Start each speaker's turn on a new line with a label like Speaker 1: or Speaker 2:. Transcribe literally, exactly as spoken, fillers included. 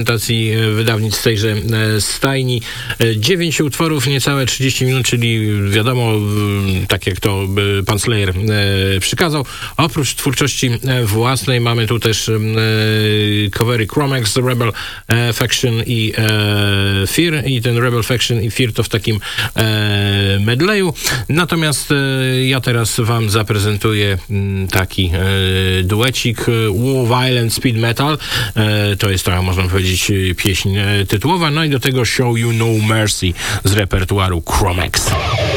Speaker 1: prezentacji wydawnictw tejże stajni. Dziewięć utworów, niecałe trzydzieści minut, czyli wiadomo, tak jak to pan Slayer przykazał. Oprócz twórczości własnej mamy tu też covery Chromex, Rebel Faction i Fear, i ten Rebel Faction i Fear to w takim medleyu. Natomiast ja teraz wam zaprezentuję taki duecik War Violent Speed Metal. To jest taka, można powiedzieć, pieśń tytułowa. No i do tego Show You No Mercy z repertuaru Chromex.